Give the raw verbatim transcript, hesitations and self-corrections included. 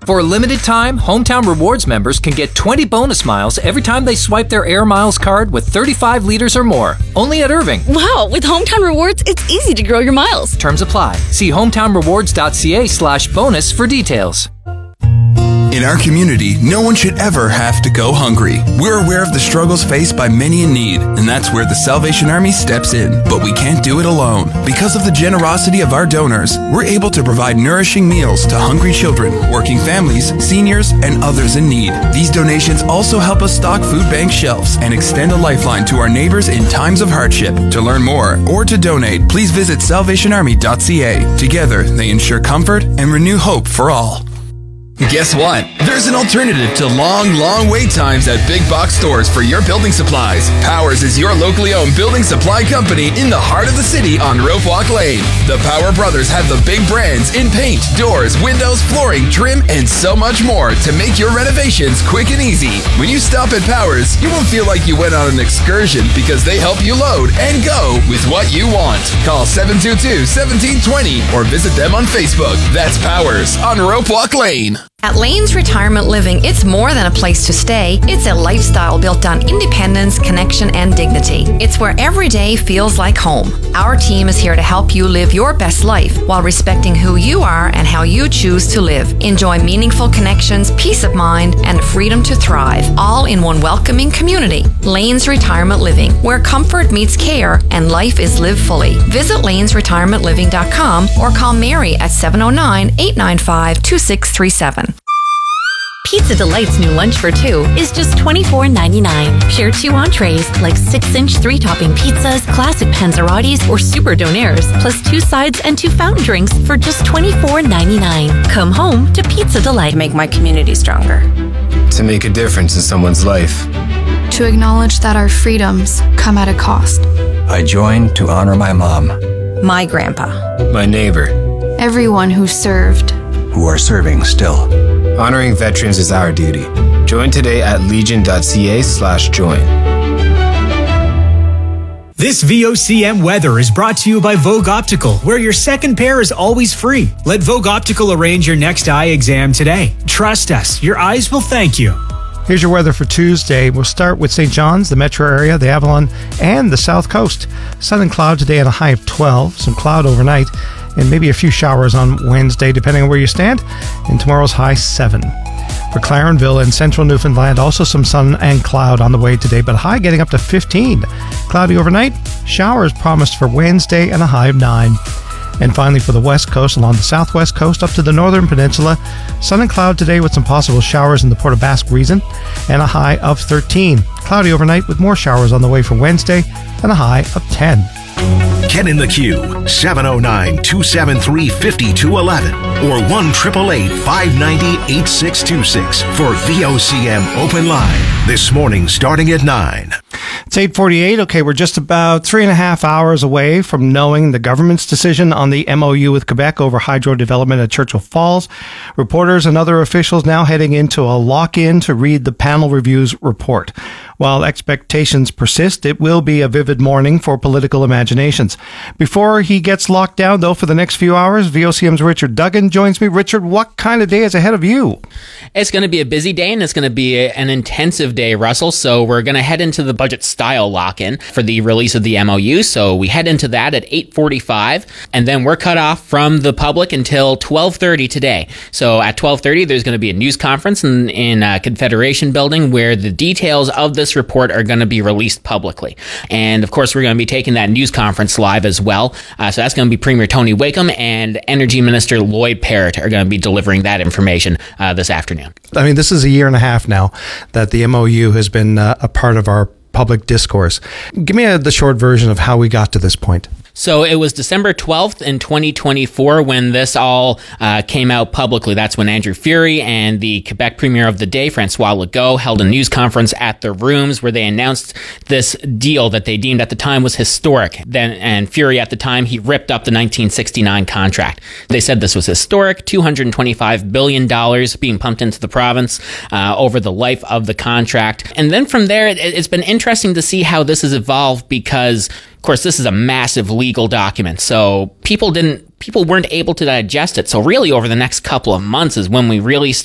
For a limited time, Hometown Rewards members can get twenty bonus miles every time they swipe their Air Miles card with thirty-five liters or more. Only at Irving. Wow, with Hometown Rewards, it's easy to grow your miles. Terms apply. See hometownrewards.ca slash bonus for details. In our community, no one should ever have to go hungry. We're aware of the struggles faced by many in need, and that's where the Salvation Army steps in. But we can't do it alone. Because of the generosity of our donors, we're able to provide nourishing meals to hungry children, working families, seniors, and others in need. These donations also help us stock food bank shelves and extend a lifeline to our neighbors in times of hardship. To learn more or to donate, please visit salvation army dot c a. Together, they ensure comfort and renew hope for all. Guess what? There's an alternative to long, long wait times at big box stores for your building supplies. Powers is your locally owned building supply company in the heart of the city on Rope Walk Lane. The Power Brothers have the big brands in paint, doors, windows, flooring, trim, and so much more to make your renovations quick and easy. When you stop at Powers, you won't feel like you went on an excursion because they help you load and go with what you want. Call seven two two, one seven two zero or visit them on Facebook. That's Powers on Rope Walk Lane. At Lane's Retirement Living, it's more than a place to stay. It's a lifestyle built on independence, connection, and dignity. It's where every day feels like home. Our team is here to help you live your best life while respecting who you are and how you choose to live. Enjoy meaningful connections, peace of mind, and freedom to thrive, all in one welcoming community. Lane's Retirement Living, where comfort meets care and life is lived fully. Visit lanes retirement living dot com or call Mary at seven oh nine, eight nine five, two six three seven. Pizza Delight's new lunch for two is just twenty-four ninety-nine. Share two entrees like six-inch three-topping pizzas, classic panzerottis, or super donaires, plus two sides and two fountain drinks for just twenty-four ninety-nine. Come home to Pizza Delight. To make my community stronger. To make a difference in someone's life. To acknowledge that our freedoms come at a cost. I joined to honor my mom. My grandpa. My neighbor. Everyone who served. Who are serving still. Honoring veterans is our duty. Join today at legion.ca slash join. This V O C M weather is brought to you by Vogue Optical, where your second pair is always free. Let Vogue Optical arrange your next eye exam today. Trust us, your eyes will thank you. Here's your weather for Tuesday. We'll start with Saint John's, the metro area, the Avalon, and the South Coast. Sun and cloud today at a high of twelve. Some cloud overnight. And maybe a few showers on Wednesday, depending on where you stand. And tomorrow's high, seven. For Clarenville and central Newfoundland, also some sun and cloud on the way today, but high getting up to fifteen. Cloudy overnight, showers promised for Wednesday, and a high of nine. And finally, for the west coast, along the southwest coast, up to the northern peninsula, sun and cloud today with some possible showers in the Port aux Basques region, and a high of thirteen. Cloudy overnight with more showers on the way for Wednesday, and a high of ten. Get in the queue, seven oh nine, two seven three, five two one one or one eight eight eight, five nine zero, eight six two six for V O C M Open Line. This morning starting at nine. It's eight forty-eight. Okay, we're just about three and a half hours away from knowing the government's decision on the M O U with Quebec over hydro development at Churchill Falls. Reporters and other officials now heading into a lock-in to read the panel review's report. While expectations persist, it will be a vivid morning for political imaginations. Before he gets locked down, though, for the next few hours, V O C M's Richard Duggan joins me. Richard, what kind of day is ahead of you? It's going to be a busy day, and it's going to be a, an intensive day, Russell. So we're going to head into the budget style lock-in for the release of the M O U. So we head into that at eight forty-five, and then we're cut off from the public until twelve thirty today. So at twelve thirty, there's going to be a news conference in, in uh, Confederation Building where the details of this report are going to be released publicly. And of course, we're going to be taking that news conference live as well. Uh, so that's going to be Premier Tony Wakeham and Energy Minister Lloyd Parrott are going to be delivering that information uh, this afternoon. I mean, this is a year and a half now that the M O U has been uh, a part of our public discourse. Give me a, the short version of how we got to this point. So it was December twelfth in twenty twenty-four when this all uh, came out publicly. That's when Andrew Furey and the Quebec Premier of the day, Francois Legault, held a news conference at the Rooms where they announced this deal that they deemed at the time was historic. Then, and Furey at the time, he ripped up the nineteen sixty-nine contract. They said this was historic, two hundred twenty-five billion dollars being pumped into the province uh, over the life of the contract. And then from there, it, it's been interesting to see how this has evolved because, of course, this is a massive legal document, so people didn't, people weren't able to digest it. So really, over the next couple of months is when we really